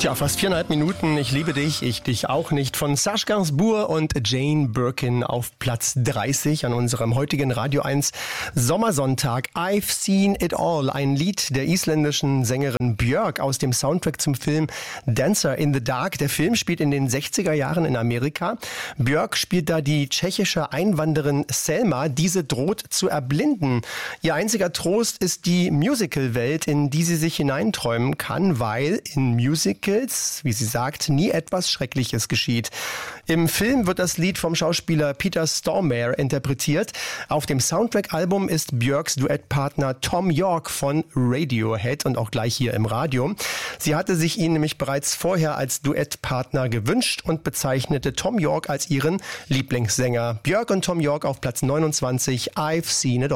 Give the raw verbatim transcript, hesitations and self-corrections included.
Tja, fast viereinhalb Minuten. Ich liebe dich, ich dich auch nicht. Von Serge Gainsbourg und Jane Birkin auf Platz dreißig an unserem heutigen Radio eins Sommersonntag. I've Seen It All, ein Lied der isländischen Sängerin Björk aus dem Soundtrack zum Film Dancer in the Dark. Der Film spielt in den sechziger Jahren in Amerika. Björk spielt da die tschechische Einwanderin Selma. Diese droht zu erblinden. Ihr einziger Trost ist die Musical-Welt, in die sie sich hineinträumen kann, weil in Musicals, wie sie sagt, nie etwas Schreckliches geschieht. Im Film wird das Lied vom Schauspieler Peter Stormare interpretiert. Auf dem Soundtrack-Album ist Björks Duettpartner Thom Yorke von Radiohead und auch gleich hier im Radio. Sie hatte sich ihn nämlich bereits vorher als Duettpartner gewünscht und bezeichnete Thom Yorke als ihren Lieblingssänger. Björk und Thom Yorke auf Platz neunundzwanzig, I've Seen It All.